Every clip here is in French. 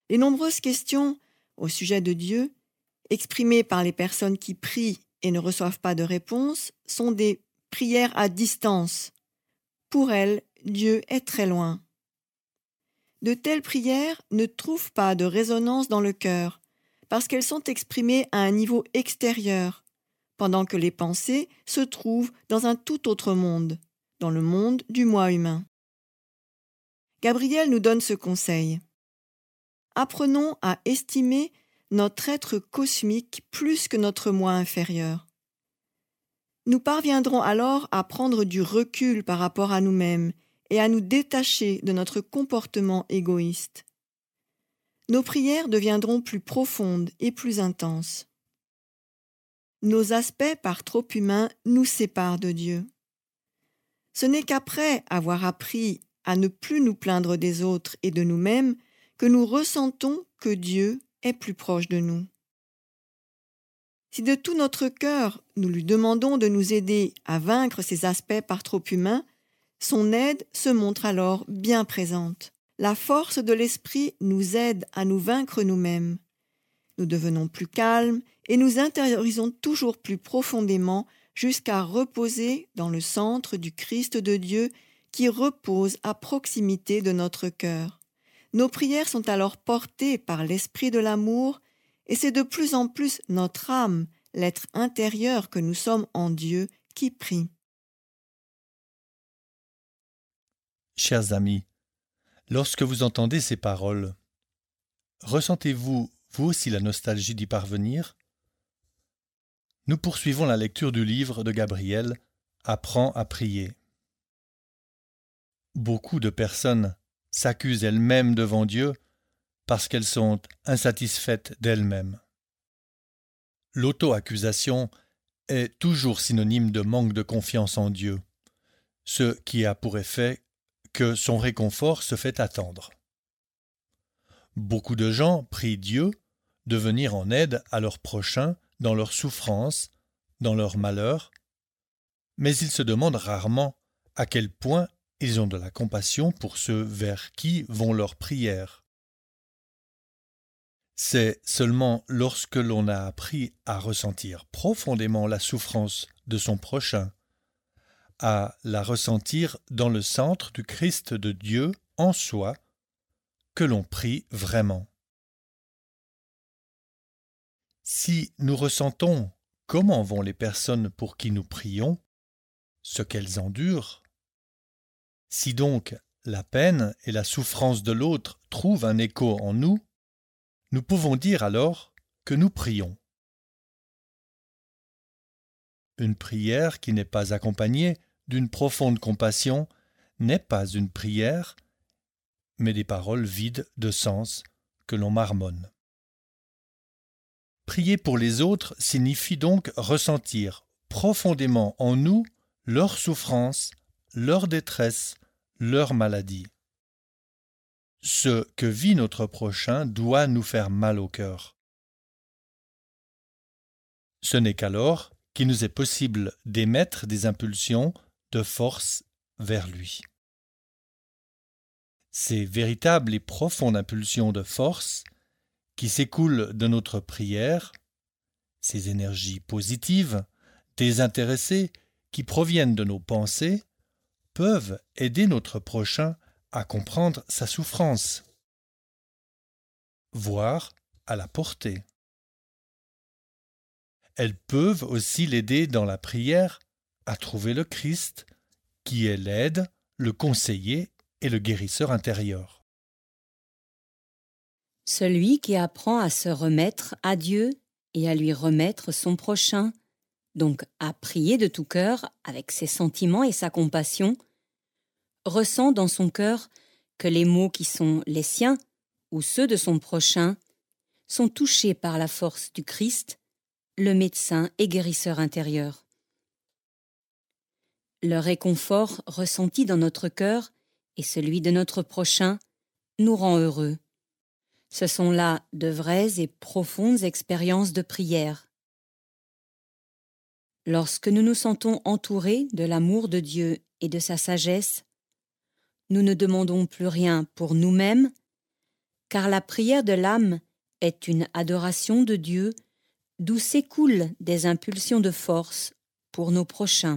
Les nombreuses questions au sujet de Dieu, exprimées par les personnes qui prient et ne reçoivent pas de réponse, sont des prières à distance. Pour elles, Dieu est très loin. De telles prières ne trouvent pas de résonance dans le cœur, parce qu'elles sont exprimées à un niveau extérieur, pendant que les pensées se trouvent dans un tout autre monde, dans le monde du moi humain. Gabriel nous donne ce conseil. Apprenons à estimer notre être cosmique plus que notre moi inférieur. Nous parviendrons alors à prendre du recul par rapport à nous-mêmes et à nous détacher de notre comportement égoïste. Nos prières deviendront plus profondes et plus intenses. Nos aspects par trop humains nous séparent de Dieu. Ce n'est qu'après avoir appris à ne plus nous plaindre des autres et de nous-mêmes que nous ressentons que Dieu est plus proche de nous. Si de tout notre cœur nous lui demandons de nous aider à vaincre ces aspects par trop humains, son aide se montre alors bien présente. La force de l'esprit nous aide à nous vaincre nous-mêmes. Nous devenons plus calmes et nous intériorisons toujours plus profondément jusqu'à reposer dans le centre du Christ de Dieu qui repose à proximité de notre cœur. Nos prières sont alors portées par l'esprit de l'amour et c'est de plus en plus notre âme, l'être intérieur que nous sommes en Dieu, qui prie. Chers amis, lorsque vous entendez ces paroles, ressentez-vous, vous aussi, la nostalgie d'y parvenir ? Nous poursuivons la lecture du livre de Gabriel, Apprends à prier. Beaucoup de personnes s'accusent elles-mêmes devant Dieu parce qu'elles sont insatisfaites d'elles-mêmes. L'auto-accusation est toujours synonyme de manque de confiance en Dieu, ce qui a pour effet que son réconfort se fait attendre. Beaucoup de gens prient Dieu de venir en aide à leurs prochains dans leur souffrance, dans leur malheur, mais ils se demandent rarement à quel point ils ont de la compassion pour ceux vers qui vont leurs prières. C'est seulement lorsque l'on a appris à ressentir profondément la souffrance de son prochain, à la ressentir dans le centre du Christ de Dieu en soi, que l'on prie vraiment. Si nous ressentons comment vont les personnes pour qui nous prions, ce qu'elles endurent, si donc la peine et la souffrance de l'autre trouvent un écho en nous, nous pouvons dire alors que nous prions. Une prière qui n'est pas accompagnée d'une profonde compassion n'est pas une prière, mais des paroles vides de sens que l'on marmonne. Prier pour les autres signifie donc ressentir profondément en nous leur souffrance, leur détresse, leur maladie. Ce que vit notre prochain doit nous faire mal au cœur. Ce n'est qu'alors qu'il nous est possible d'émettre des impulsions de force vers lui. Ces véritables et profondes impulsions de force qui s'écoulent de notre prière, ces énergies positives, désintéressées, qui proviennent de nos pensées, peuvent aider notre prochain à comprendre sa souffrance, voire à la porter. Elles peuvent aussi l'aider dans la prière à trouver le Christ, qui est l'aide, le conseiller et le guérisseur intérieur. Celui qui apprend à se remettre à Dieu et à lui remettre son prochain, donc à prier de tout cœur avec ses sentiments et sa compassion, ressent dans son cœur que les maux qui sont les siens ou ceux de son prochain sont touchés par la force du Christ, le médecin et guérisseur intérieur. Le réconfort ressenti dans notre cœur et celui de notre prochain nous rend heureux. Ce sont là de vraies et profondes expériences de prière. Lorsque nous nous sentons entourés de l'amour de Dieu et de sa sagesse, nous ne demandons plus rien pour nous-mêmes, car la prière de l'âme est une adoration de Dieu d'où s'écoulent des impulsions de force pour nos prochains.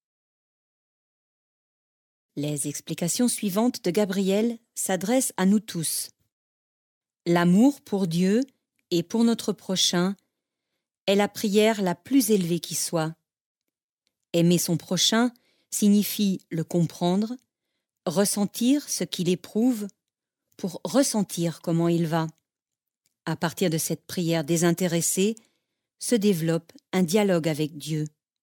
Les explications suivantes de Gabriel s'adressent à nous tous. L'amour pour Dieu et pour notre prochain est la prière la plus élevée qui soit. Aimer son prochain signifie le comprendre, ressentir ce qu'il éprouve pour ressentir comment il va. À partir de cette prière désintéressée, se développe un dialogue avec Dieu.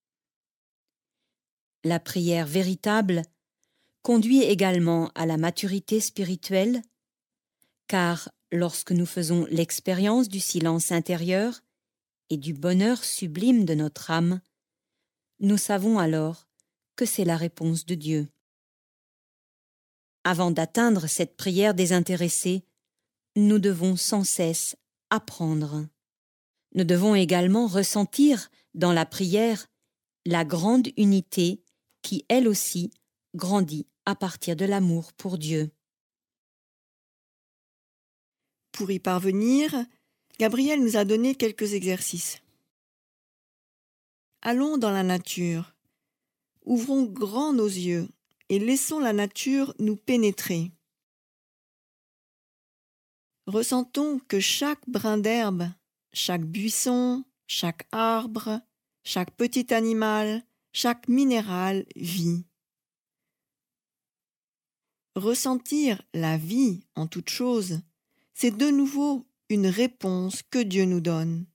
La prière véritable conduit également à la maturité spirituelle, car lorsque nous faisons l'expérience du silence intérieur et du bonheur sublime de notre âme, nous savons alors que c'est la réponse de Dieu. Avant d'atteindre cette prière désintéressée, nous devons sans cesse apprendre. Nous devons également ressentir dans la prière la grande unité qui, elle aussi, grandit à partir de l'amour pour Dieu. Pour y parvenir, Gabriel nous a donné quelques exercices. Allons dans la nature, ouvrons grand nos yeux et laissons la nature nous pénétrer. Ressentons que chaque brin d'herbe, chaque buisson, chaque arbre, chaque petit animal, chaque minéral vit. Ressentir la vie en toute chose, c'est de nouveau une réponse que Dieu nous donne.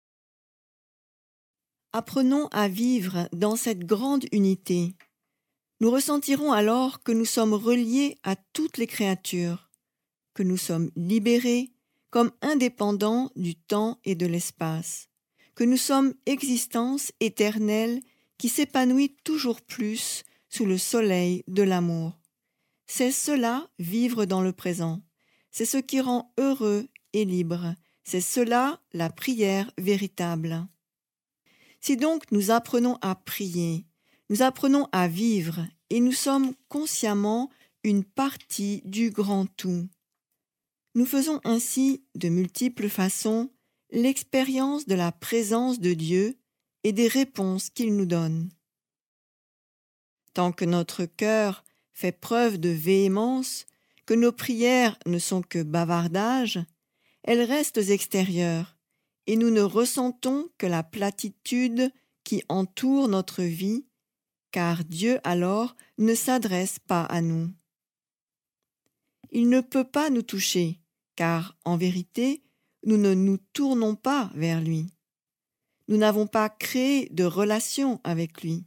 Apprenons à vivre dans cette grande unité. Nous ressentirons alors que nous sommes reliés à toutes les créatures, que nous sommes libérés comme indépendants du temps et de l'espace, que nous sommes existence éternelle qui s'épanouit toujours plus sous le soleil de l'amour. C'est cela, vivre dans le présent. C'est ce qui rend heureux et libre. C'est cela, la prière véritable. Si donc nous apprenons à prier, nous apprenons à vivre et nous sommes consciemment une partie du grand tout. Nous faisons ainsi, de multiples façons, l'expérience de la présence de Dieu et des réponses qu'il nous donne. Tant que notre cœur fait preuve de véhémence, que nos prières ne sont que bavardages, elles restent extérieures, et nous ne ressentons que la platitude qui entoure notre vie, car Dieu alors ne s'adresse pas à nous. Il ne peut pas nous toucher, car en vérité, nous ne nous tournons pas vers lui. Nous n'avons pas créé de relation avec lui.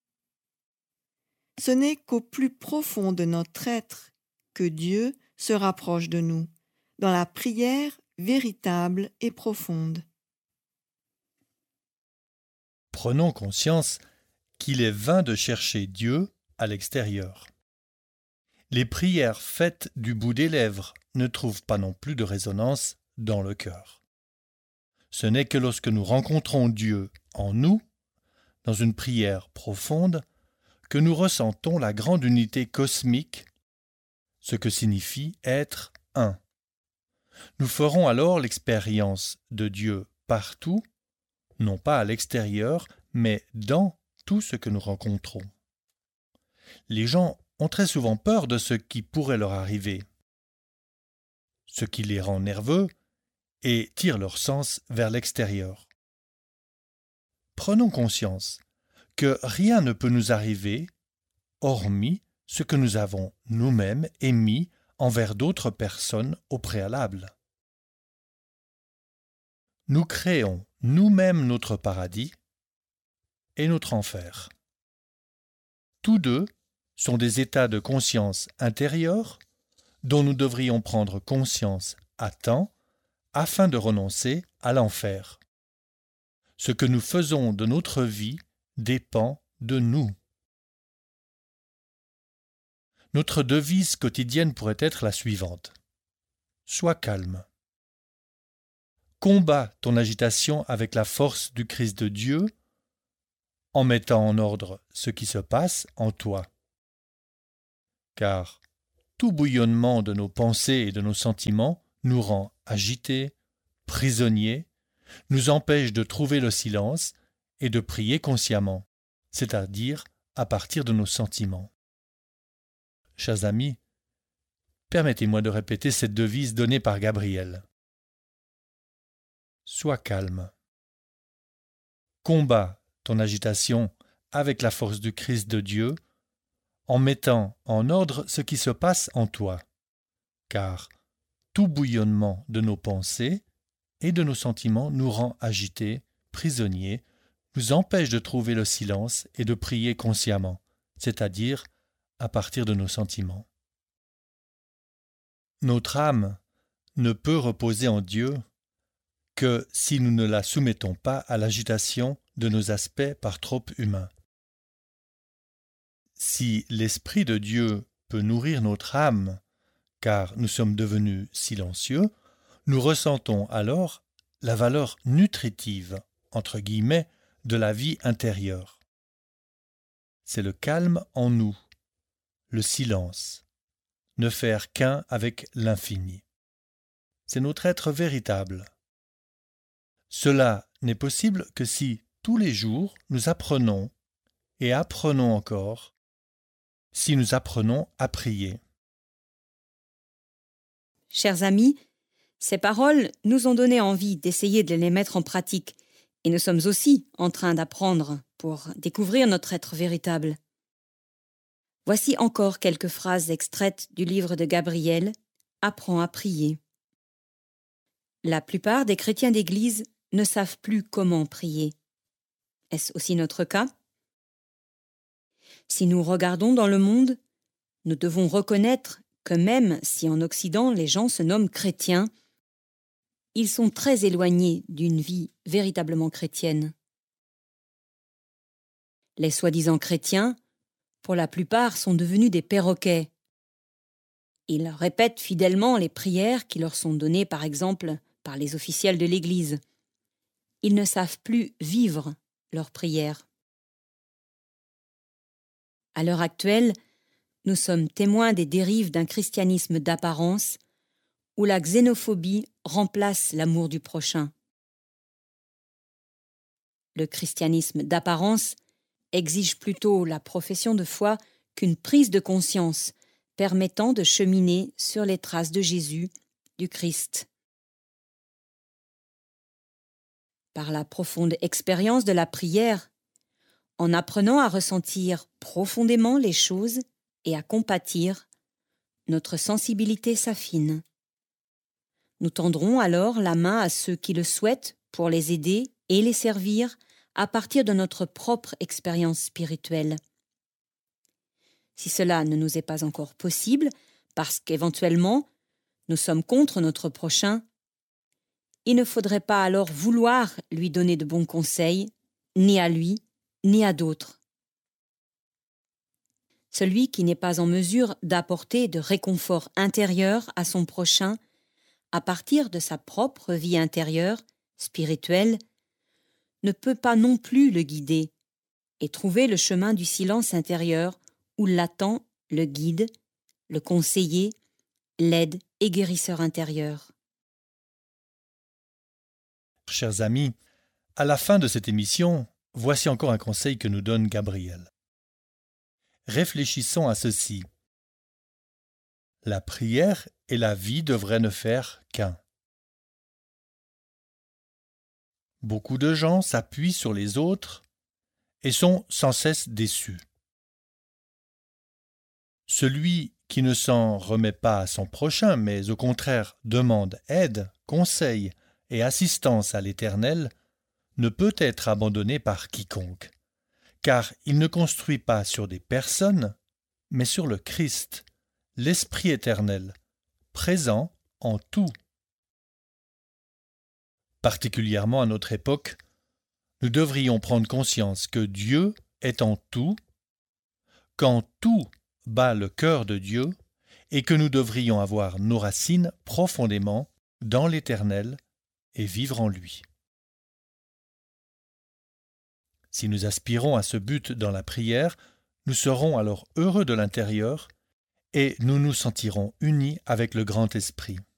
Ce n'est qu'au plus profond de notre être que Dieu se rapproche de nous, dans la prière véritable et profonde. Prenons conscience qu'il est vain de chercher Dieu à l'extérieur. Les prières faites du bout des lèvres ne trouvent pas non plus de résonance dans le cœur. Ce n'est que lorsque nous rencontrons Dieu en nous, dans une prière profonde, que nous ressentons la grande unité cosmique, ce que signifie être un. Nous ferons alors l'expérience de Dieu partout, non pas à l'extérieur, mais dans tout ce que nous rencontrons. Les gens ont très souvent peur de ce qui pourrait leur arriver, ce qui les rend nerveux et tire leur sens vers l'extérieur. Prenons conscience que rien ne peut nous arriver hormis ce que nous avons nous-mêmes émis envers d'autres personnes au préalable. Nous créons nous-mêmes notre paradis et notre enfer. Tous deux sont des états de conscience intérieure dont nous devrions prendre conscience à temps afin de renoncer à l'enfer. Ce que nous faisons de notre vie dépend de nous. Notre devise quotidienne pourrait être la suivante. Sois calme. Combats ton agitation avec la force du Christ de Dieu en mettant en ordre ce qui se passe en toi. Car tout bouillonnement de nos pensées et de nos sentiments nous rend agités, prisonniers, nous empêche de trouver le silence et de prier consciemment, c'est-à-dire à partir de nos sentiments. Chers amis, permettez-moi de répéter cette devise donnée par Gabriel. Sois calme. Combat ton agitation avec la force du Christ de Dieu en mettant en ordre ce qui se passe en toi, car tout bouillonnement de nos pensées et de nos sentiments nous rend agités, prisonniers, nous empêche de trouver le silence et de prier consciemment, c'est-à-dire à partir de nos sentiments. Notre âme ne peut reposer en Dieu que si nous ne la soumettons pas à l'agitation de nos aspects par trop humains. Si l'Esprit de Dieu peut nourrir notre âme, car nous sommes devenus silencieux, nous ressentons alors la valeur nutritive, entre guillemets, de la vie intérieure. C'est le calme en nous, le silence, ne faire qu'un avec l'infini. C'est notre être véritable. Cela n'est possible que si, tous les jours, nous apprenons, et apprenons encore, si nous apprenons à prier. Chers amis, ces paroles nous ont donné envie d'essayer de les mettre en pratique, et nous sommes aussi en train d'apprendre pour découvrir notre être véritable. Voici encore quelques phrases extraites du livre de Gabriel, « Apprends à prier ». La plupart des chrétiens d'Église ne savent plus comment prier. Est-ce aussi notre cas? Si nous regardons dans le monde, nous devons reconnaître que même si en Occident les gens se nomment chrétiens, ils sont très éloignés d'une vie véritablement chrétienne. Les soi-disant chrétiens, pour la plupart, sont devenus des perroquets. Ils répètent fidèlement les prières qui leur sont données, par exemple, par les officiels de l'Église. Ils ne savent plus vivre leurs prières. À l'heure actuelle, nous sommes témoins des dérives d'un christianisme d'apparence où la xénophobie remplace l'amour du prochain. Le christianisme d'apparence exige plutôt la profession de foi qu'une prise de conscience permettant de cheminer sur les traces de Jésus, du Christ. Par la profonde expérience de la prière, en apprenant à ressentir profondément les choses et à compatir, notre sensibilité s'affine. Nous tendrons alors la main à ceux qui le souhaitent pour les aider et les servir à partir de notre propre expérience spirituelle. Si cela ne nous est pas encore possible, parce qu'éventuellement nous sommes contre notre prochain, il ne faudrait pas alors vouloir lui donner de bons conseils, ni à lui, ni à d'autres. Celui qui n'est pas en mesure d'apporter de réconfort intérieur à son prochain à partir de sa propre vie intérieure, spirituelle, ne peut pas non plus le guider et trouver le chemin du silence intérieur où l'attend le guide, le conseiller, l'aide et guérisseur intérieur. Chers amis, à la fin de cette émission, voici encore un conseil que nous donne Gabriel. Réfléchissons à ceci. La prière et la vie devraient ne faire qu'un. Beaucoup de gens s'appuient sur les autres et sont sans cesse déçus. Celui qui ne s'en remet pas à son prochain, mais au contraire demande aide, conseil et assistance à l'Éternel, ne peut être abandonné par quiconque, car il ne construit pas sur des personnes, mais sur le Christ, l'Esprit éternel, présent en tout. Particulièrement à notre époque, nous devrions prendre conscience que Dieu est en tout, quand tout bat le cœur de Dieu, et que nous devrions avoir nos racines profondément dans l'Éternel et vivre en lui. Si nous aspirons à ce but dans la prière, nous serons alors heureux de l'intérieur et nous nous sentirons unis avec le Grand Esprit.